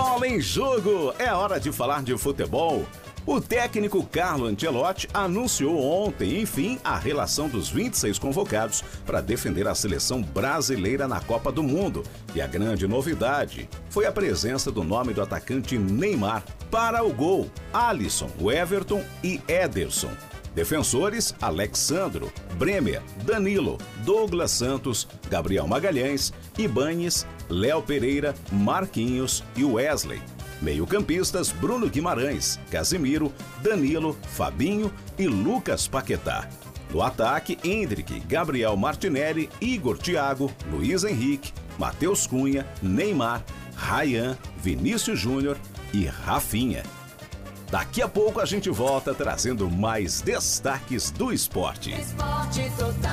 Bola em jogo! É hora de falar de futebol. O técnico Carlo Ancelotti anunciou ontem, enfim, a relação dos 26 convocados para defender a seleção brasileira na Copa do Mundo. E a grande novidade foi a presença do nome do atacante Neymar para o gol: Alisson, Everton e Ederson. Defensores: Alexandro, Bremer, Danilo, Douglas Santos, Gabriel Magalhães, Ibañez, Léo Pereira, Marquinhos e Wesley. Meio-campistas: Bruno Guimarães, Casemiro, Danilo, Fabinho e Lucas Paquetá. No ataque: Endrick, Gabriel Martinelli, Igor Thiago, Luiz Henrique, Matheus Cunha, Neymar, Ryan, Vinícius Júnior e Rafinha. Daqui a pouco a gente volta trazendo mais destaques do esporte. Esporte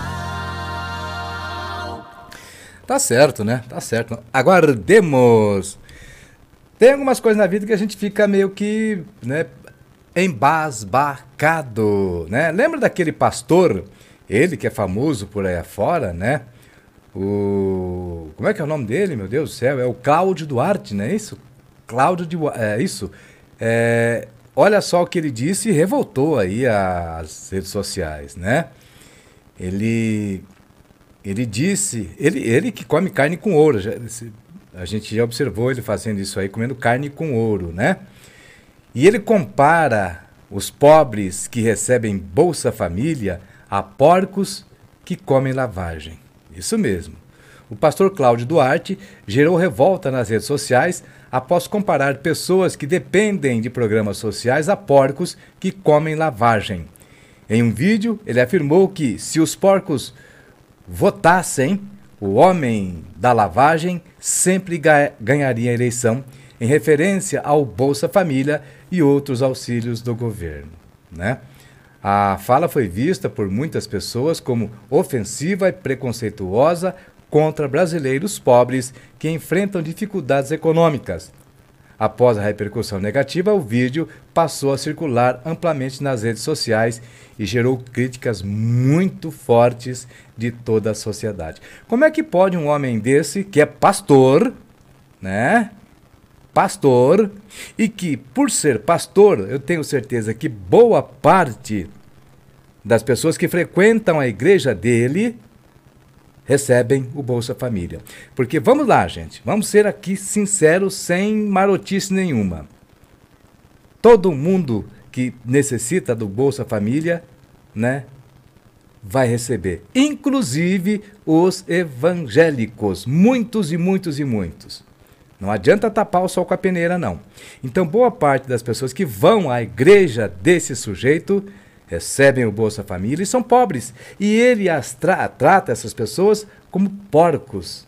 Total. Tá certo, né? Tá certo. Aguardemos. Tem algumas coisas na vida que a gente fica meio que, né, embasbacado, né? Lembra daquele pastor, ele que é famoso por aí afora, né? Como é que é o nome dele, meu Deus do céu? É o Cláudio Duarte, não é isso? Olha só o que ele disse e revoltou aí as redes sociais, né? Ele disse, ele que come carne com ouro, a gente já observou ele fazendo isso aí, comendo carne com ouro, né? E ele compara os pobres que recebem Bolsa Família a porcos que comem lavagem. Isso mesmo. O pastor Cláudio Duarte gerou revolta nas redes sociais após comparar pessoas que dependem de programas sociais a porcos que comem lavagem. Em um vídeo, ele afirmou que se os porcos votassem, o homem da lavagem sempre ganharia a eleição, em referência ao Bolsa Família e outros auxílios do governo, né? A fala foi vista por muitas pessoas como ofensiva e preconceituosa contra brasileiros pobres que enfrentam dificuldades econômicas. Após a repercussão negativa, o vídeo passou a circular amplamente nas redes sociais e gerou críticas muito fortes de toda a sociedade. Como é que pode um homem desse, que é pastor, né? Pastor, e que, por ser pastor, eu tenho certeza que boa parte das pessoas que frequentam a igreja dele recebem o Bolsa Família. Porque vamos lá, gente, vamos ser aqui sinceros, sem marotice nenhuma. Todo mundo que necessita do Bolsa Família, né, vai receber. Inclusive os evangélicos. Muitos e muitos e muitos. Não adianta tapar o sol com a peneira, não. Então, boa parte das pessoas que vão à igreja desse sujeito recebem o Bolsa Família e são pobres. E ele trata essas pessoas como porcos.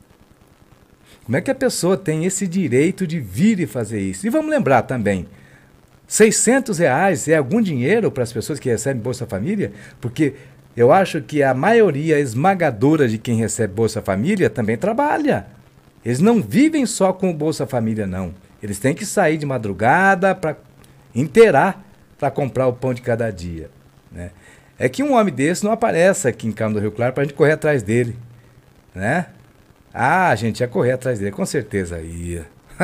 Como é que a pessoa tem esse direito de vir e fazer isso? E vamos lembrar também, R$600 é algum dinheiro para as pessoas que recebem Bolsa Família? Porque eu acho que a maioria esmagadora de quem recebe Bolsa Família também trabalha. Eles não vivem só com o Bolsa Família, não. Eles têm que sair de madrugada para inteirar, para comprar o pão de cada dia, né? É que um homem desse não aparece aqui em Carmo do Rio Claro para a gente correr atrás dele, né? Ah, a gente ia correr atrás dele, com certeza ia.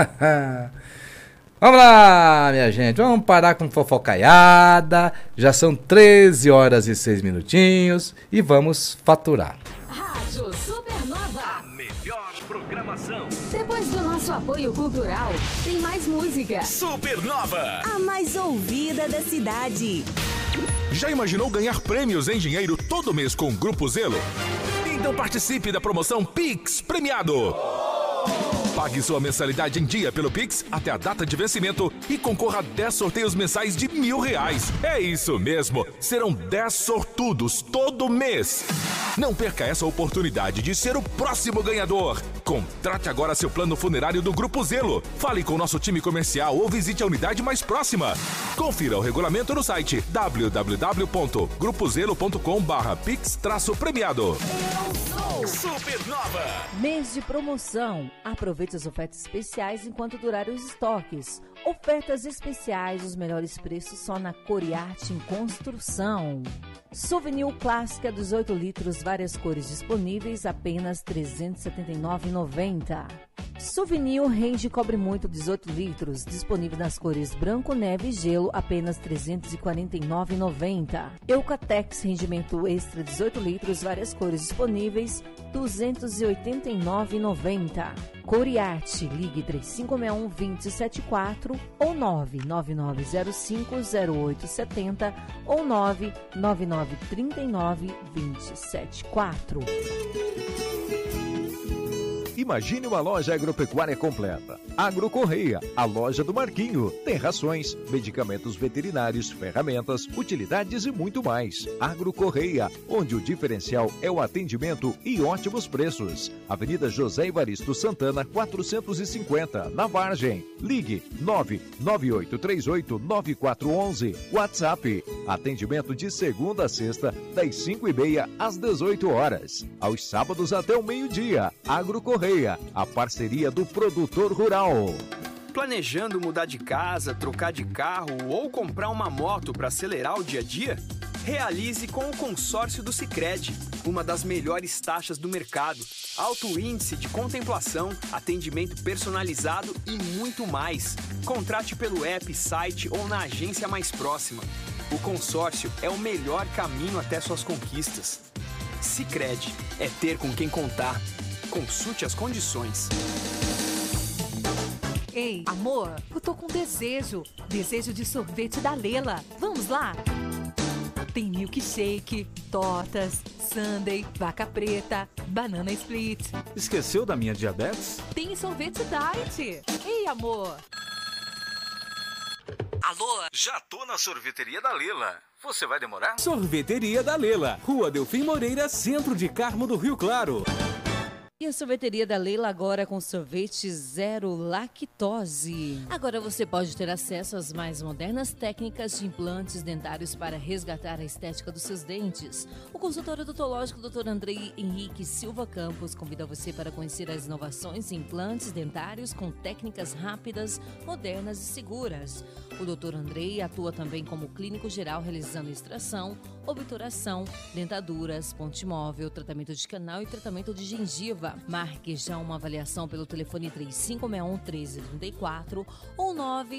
Vamos lá, minha gente, vamos parar com fofocaiada. Já são 13h06 e vamos faturar. Rádio Supernova. A melhor programação. Depois do nosso apoio cultural, tem mais música. Supernova. A mais ouvida da cidade. Já imaginou ganhar prêmios em dinheiro todo mês com o Grupo Zelo? Então participe da promoção Pix Premiado. Pague sua mensalidade em dia pelo Pix até a data de vencimento e concorra a 10 sorteios mensais de R$1.000. É isso mesmo, serão 10 sortudos todo mês. Não perca essa oportunidade de ser o próximo ganhador. Contrate agora seu plano funerário do Grupo Zelo. Fale com o nosso time comercial ou visite a unidade mais próxima. Confira o regulamento no site www.grupozelo.com/pix-premiado. Supernova. Mês de promoção. Aproveite as ofertas especiais enquanto durarem os estoques. Ofertas especiais, os melhores preços só na Coriarte em Construção. Souvenir clássica 18 litros, várias cores disponíveis, apenas R$ 379,90. Souvenir Range Cobre Muito 18 litros, disponível nas cores branco, neve e gelo, apenas R$ 349,90. Eucatex Rendimento Extra 18 litros, várias cores disponíveis, R$ 289,90. Coriarte, ligue 3561-2074 ou 99905-0870 ou 99939-2074. Imagine uma loja agropecuária completa. Agro Correia, a loja do Marquinho. Tem rações, medicamentos veterinários, ferramentas, utilidades e muito mais. Agro Correia, onde o diferencial é o atendimento e ótimos preços. Avenida José Evaristo Santana, 450, na Vargem. Ligue 998389411. WhatsApp. Atendimento de segunda a sexta, das 5h30 às 18 horas. Aos sábados até o meio-dia. Agro Correia, a parceria do produtor rural. Planejando mudar de casa, trocar de carro ou comprar uma moto para acelerar o dia a dia? Realize com o consórcio do Sicredi, uma das melhores taxas do mercado, alto índice de contemplação, atendimento personalizado e muito mais. Contrate pelo app, site ou na agência mais próxima. O consórcio é o melhor caminho até suas conquistas. Sicredi, é ter com quem contar. Consulte as condições. Ei, amor, eu tô com desejo de sorvete da Lela. Vamos lá? Tem milkshake, tortas, sundae, vaca preta, banana split. Esqueceu da minha diabetes? Tem sorvete diet. Ei, amor. Alô? Já tô na sorveteria da Lela. Você vai demorar? Sorveteria da Lela, Rua Delfim Moreira, Centro de Carmo do Rio Claro. E a sorveteria da Leila agora com sorvete zero lactose. Agora você pode ter acesso às mais modernas técnicas de implantes dentários para resgatar a estética dos seus dentes. O consultório odontológico Dr. Andrei Henrique Silva Campos convida você para conhecer as inovações em implantes dentários com técnicas rápidas, modernas e seguras. O Dr. Andrei atua também como clínico geral, realizando extração, obturação, dentaduras, ponte móvel, tratamento de canal e tratamento de gengiva. Marque já uma avaliação pelo telefone 3561-1334 ou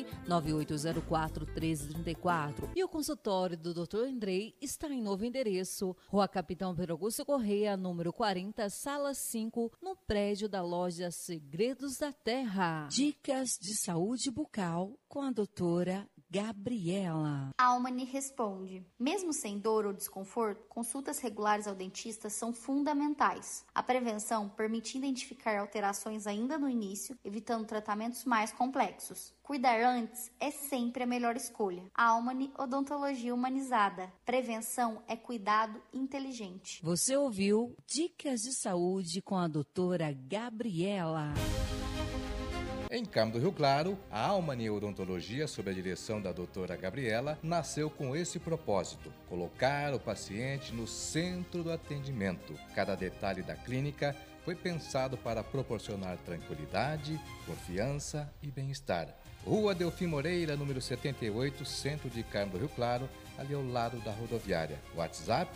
99804-1334. E o consultório do Dr. Andrei está em novo endereço, Rua Capitão Pedro Augusto Correia, número 40, sala 5, no prédio da loja Segredos da Terra. Dicas de saúde bucal com a doutora Gabriela. A Almani responde: mesmo sem dor ou desconforto, consultas regulares ao dentista são fundamentais. A prevenção permite identificar alterações ainda no início, evitando tratamentos mais complexos. Cuidar antes é sempre a melhor escolha. A Almani Odontologia Humanizada. Prevenção é cuidado inteligente. Você ouviu Dicas de Saúde com a doutora Gabriela. Em Carmo do Rio Claro, a Almani Odontologia, sob a direção da doutora Gabriela, nasceu com esse propósito: colocar o paciente no centro do atendimento. Cada detalhe da clínica foi pensado para proporcionar tranquilidade, confiança e bem-estar. Rua Delfim Moreira, número 78, centro de Carmo do Rio Claro, ali ao lado da rodoviária. WhatsApp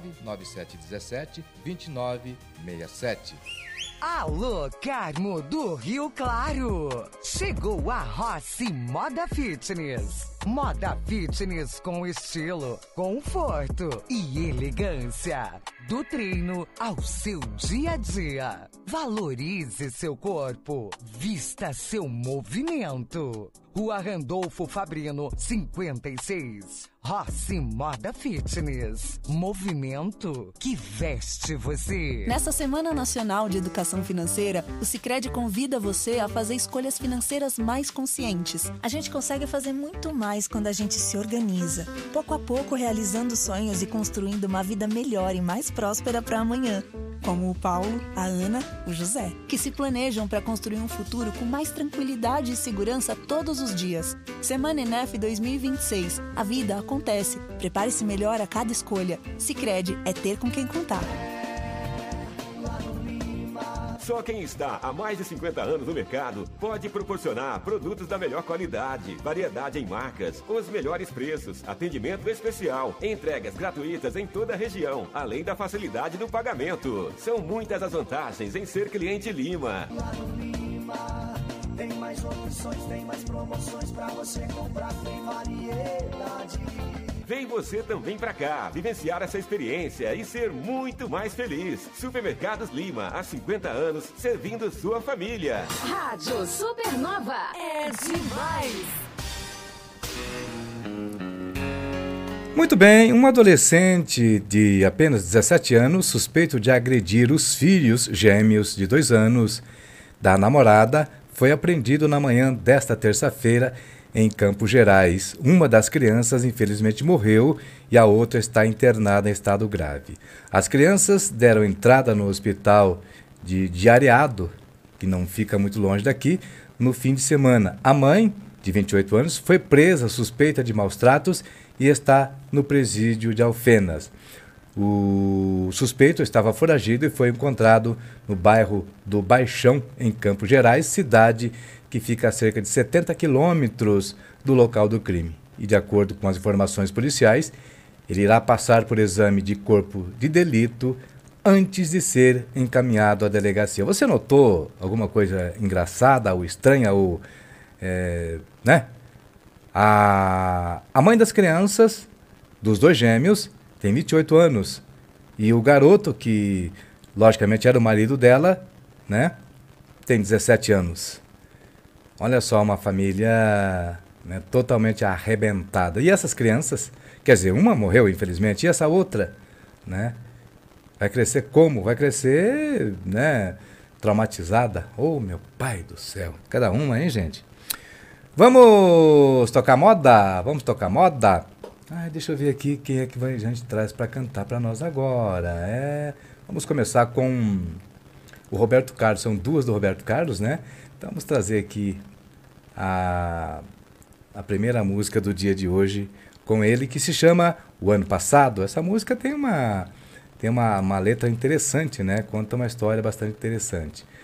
99717-2967. Alô, Carmo do Rio Claro! Chegou a Rossi Moda Fitness. Moda Fitness com estilo, conforto e elegância. Do treino ao seu dia a dia. Valorize seu corpo. Vista seu movimento. Rua Randolfo Fabrino, 56. Rossi Moda Fitness. Movimento que veste você. Nessa Semana Nacional de Educação Financeira, o Sicredi convida você a fazer escolhas financeiras mais conscientes. A gente consegue fazer muito mais quando a gente se organiza. Pouco a pouco realizando sonhos e construindo uma vida melhor e mais próspera para amanhã. Como o Paulo, a Ana, o José, que se planejam para construir um futuro com mais tranquilidade e segurança todos os dias. Semana ENEF 2026. A vida acontece. Prepare-se melhor a cada escolha. Sicredi é ter com quem contar. Só quem está há mais de 50 anos no mercado pode proporcionar produtos da melhor qualidade, variedade em marcas, os melhores preços, atendimento especial, entregas gratuitas em toda a região, além da facilidade do pagamento. São muitas as vantagens em ser cliente Lima. mais opções, tem mais promoções pra você comprar, tem variedade. Vem você também pra cá, vivenciar essa experiência e ser muito mais feliz. Supermercados Lima, há 50 anos, servindo sua família. Rádio Supernova é demais. Muito bem, um adolescente de apenas 17 anos, suspeito de agredir os filhos gêmeos de 2 anos da namorada, foi apreendido na manhã desta terça-feira em Campos Gerais. Uma das crianças, infelizmente, morreu e a outra está internada em estado grave. As crianças deram entrada no hospital de Areado, que não fica muito longe daqui, no fim de semana. A mãe, de 28 anos, foi presa suspeita de maus tratos e está no presídio de Alfenas. O suspeito estava foragido e foi encontrado no bairro do Baixão, em Campos Gerais, cidade que fica a cerca de 70 quilômetros do local do crime. E, de acordo com as informações policiais, ele irá passar por exame de corpo de delito antes de ser encaminhado à delegacia. Você notou alguma coisa engraçada ou estranha ou, né? A mãe das crianças, dos 2 gêmeos, tem 28 anos. E o garoto, que logicamente era o marido dela, né, tem 17 anos. Olha só, uma família, né, totalmente arrebentada. E essas crianças, quer dizer, uma morreu, infelizmente, e essa outra, né, vai crescer como? Vai crescer, né, traumatizada. Oh, meu pai do céu. Cada uma, hein, gente? Vamos tocar moda? Vamos tocar moda? Deixa eu ver aqui quem é que a gente traz para cantar para nós agora. Vamos começar com o Roberto Carlos. São 2 do Roberto Carlos, né? Então vamos trazer aqui a primeira música do dia de hoje com ele, que se chama O Ano Passado. Essa música tem uma letra interessante, né? Conta uma história bastante interessante.